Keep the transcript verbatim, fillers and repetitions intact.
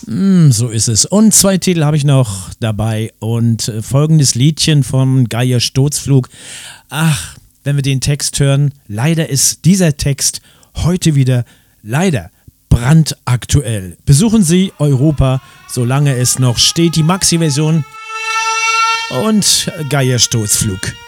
Mm, so ist es. Und zwei Titel habe ich noch dabei und äh, folgendes Liedchen vom Geier Sturzflug. Ach, wenn wir den Text hören, leider ist dieser Text heute wieder, leider, brandaktuell. Besuchen Sie Europa, solange es noch steht, die Maxi-Version und Geier Sturzflug.